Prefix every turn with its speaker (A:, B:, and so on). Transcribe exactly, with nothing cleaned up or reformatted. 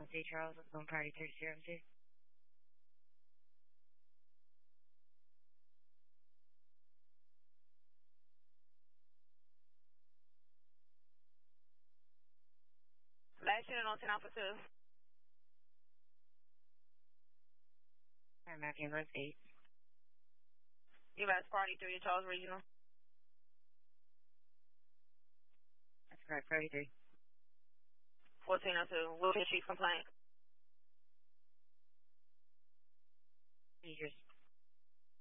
A: One C Charles, one party three zero two.
B: Last unit on ten Alpha two.
A: Alright, Matthew, North eight.
B: U S party three, Charles Regional.
A: That's correct, party three.
B: fourteen oh two, Wilshire Chief complaint.
A: Seizures.